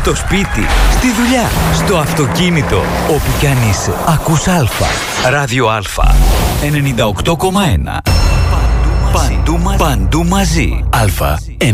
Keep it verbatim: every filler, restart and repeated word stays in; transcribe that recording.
στο σπίτι, στη δουλειά, στο αυτοκίνητο, όπου κι αν είσαι. Ακούς Αλφα. Ράδιο Αλφα. ενενήντα οκτώ κόμμα ένα. Παντού μαζί. Παντού μαζί. Αλφα.